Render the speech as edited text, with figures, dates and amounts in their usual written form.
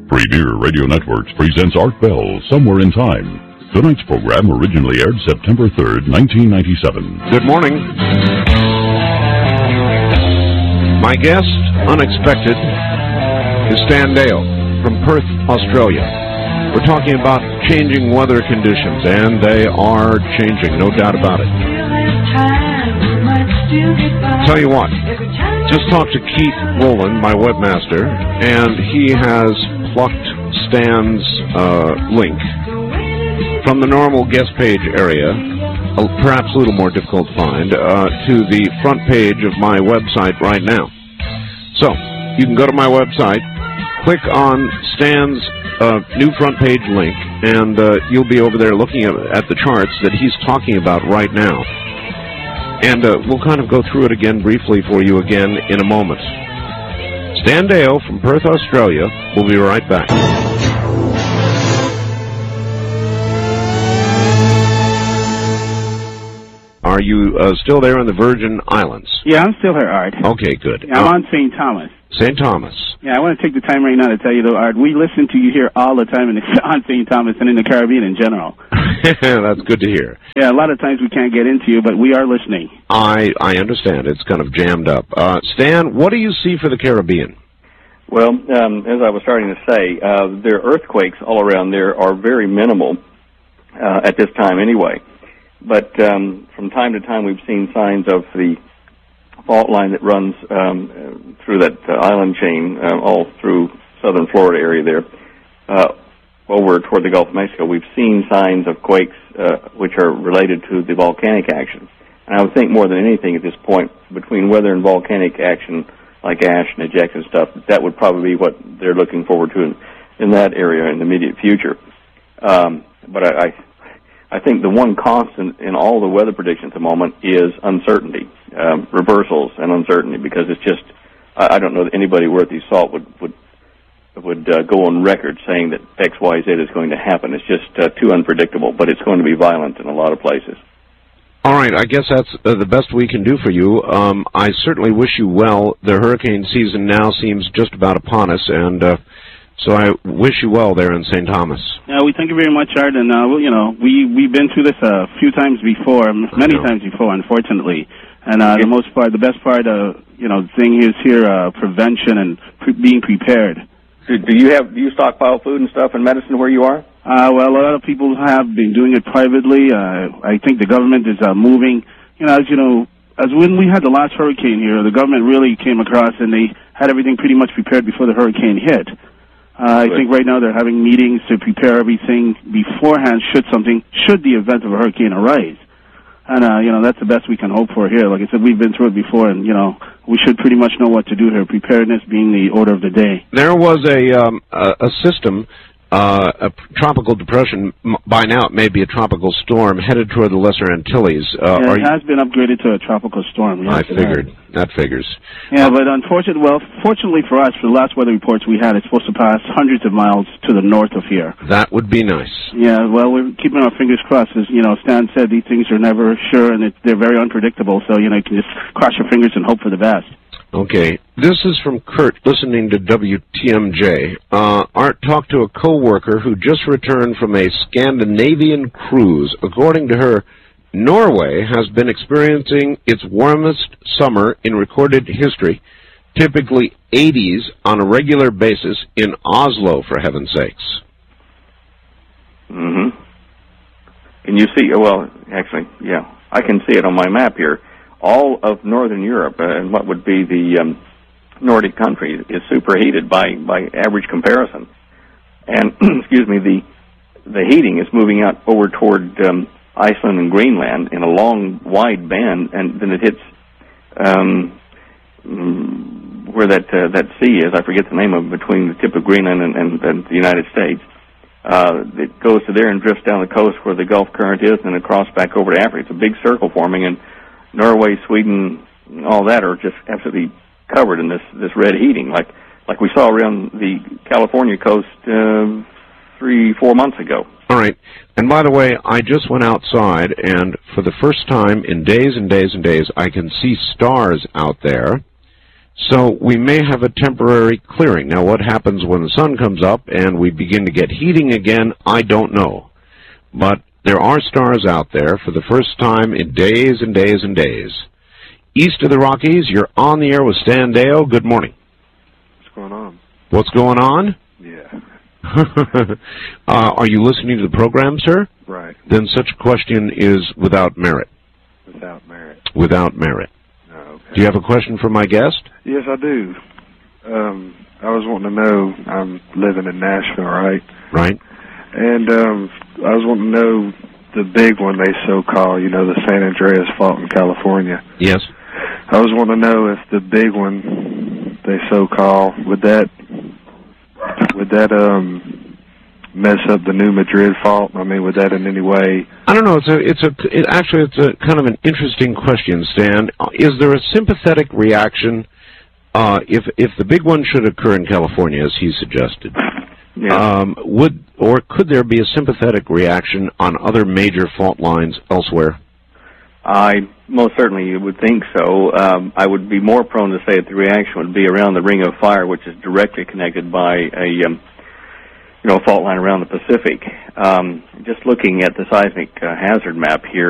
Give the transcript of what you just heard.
Premier Radio Networks presents Art Bell, Somewhere in Time. Tonight's program originally aired September 3rd, 1997. Good morning. My guest, unexpected, is Stan Dale from Perth, Australia. We're talking about changing weather conditions, and they are changing, no doubt about it. Tell you what, just talked to Keith Rowland, my webmaster, and he has plucked Stan's link from the normal guest page area, perhaps a little more difficult to find, to the front page of my website right now. So, you can go to my website, click on Stan's new front page link, and you'll be over there looking at the charts that he's talking about right now. And we'll kind of go through it again briefly for you again in a moment. Stan Dale from Perth, Australia. We'll be right back. Are you still there in the Virgin Islands? Yeah, I'm still here, Art. Okay, good. Yeah, I'm on St. Thomas. St. Thomas. Yeah, I want to take the time right now to tell you, though, Art, we listen to you here all the time on St. Thomas and in the Caribbean in general. That's good to hear. Yeah, a lot of times we can't get into you, but we are listening. I understand. It's kind of jammed up. Stan, what do you see for the Caribbean? Well, as I was starting to say, there are earthquakes all around there are very minimal at this time anyway. But from time to time we've seen signs of the fault line that runs through that island chain all through southern Florida area there over toward the Gulf of Mexico. We've seen signs of quakes which are related to the volcanic action. And I would think more than anything at this point, between weather and volcanic action like ash and ejection stuff, that would probably be what they're looking forward to in that area in the immediate future. But I think the one constant in all the weather predictions at the moment is uncertainty, reversals and uncertainty, because it's just, I don't know that anybody worth his salt would go on record saying that X, Y, Z is going to happen. It's just too unpredictable, but it's going to be violent in a lot of places. All right, I guess that's the best we can do for you. I certainly wish you well. The hurricane season now seems just about upon us, and so I wish you well there in St. Thomas. Yeah, we thank you very much, Art, and we've been through this a few times before, many times before, unfortunately. And the best part, thing is here, prevention and being prepared. Do you stockpile food and stuff and medicine where you are? Well, a lot of people have been doing it privately. I think the government is moving. As when we had the last hurricane here, the government really came across and they had everything pretty much prepared before the hurricane hit. I think right now they're having meetings to prepare everything beforehand should the event of a hurricane arise. And, that's the best we can hope for here. Like I said, we've been through it before, and, we should pretty much know what to do here, preparedness being the order of the day. There was a system, a tropical depression, by now it may be a tropical storm, headed toward the Lesser Antilles. It has been upgraded to a tropical storm. Yes, I figured. That figures. Yeah, but fortunately for us, for the last weather reports we had, it's supposed to pass hundreds of miles to the north of here. That would be nice. Yeah, well, we're keeping our fingers crossed. As, Stan said, these things are never sure, and they're very unpredictable, so, you can just cross your fingers and hope for the best. Okay. This is from Kurt, listening to WTMJ. Art talked to a co-worker who just returned from a Scandinavian cruise. According to her, Norway has been experiencing its warmest summer in recorded history, typically 80s on a regular basis in Oslo, for heaven's sakes. Mm-hmm. Can you see? Well, actually, yeah, I can see it on my map here. All of Northern Europe and what would be the Nordic countries is superheated by average comparison. And, excuse me, the heating is moving out over toward Iceland and Greenland in a long, wide band, and then it hits where that sea is. I forget the name of it, between the tip of Greenland and the United States. It goes to there and drifts down the coast where the Gulf current is, and across back over to Africa. It's a big circle forming, and Norway, Sweden, all that are just absolutely covered in this red heating, like we saw around the California coast 3-4 months ago. All right. And by the way, I just went outside, and for the first time in days and days and days, I can see stars out there. So we may have a temporary clearing. Now, what happens when the sun comes up and we begin to get heating again, I don't know. But there are stars out there for the first time in days and days and days. East of the Rockies, you're on the air with Stan Deyo. Good morning. What's going on? What's going on? Yeah. Are you listening to the program, sir? Right. Then such a question is without merit. Without merit. Without merit. Oh, okay. Do you have a question for my guest? Yes, I do. I was wanting to know, I'm living in Nashville, right? Right. And I was wanting to know the big one they so-call, the San Andreas Fault in California. Yes. I was wanting to know if the big one they so-call, would that mess up the New Madrid Fault? I mean, would that in any way? I don't know. It's a kind of an interesting question, Stan. Is there a sympathetic reaction if the big one should occur in California, as he suggested? Yeah. Could there be a sympathetic reaction on other major fault lines elsewhere? I most certainly would think so. I would be more prone to say that the reaction would be around the Ring of Fire, which is directly connected by a fault line around the Pacific. Just looking at the seismic hazard map here,